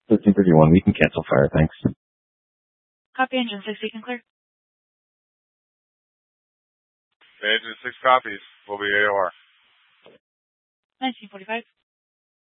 13:31. We can cancel fire, thanks. Copy engine 6, you can clear. Engine 6 copies. Will be AOR. 1945.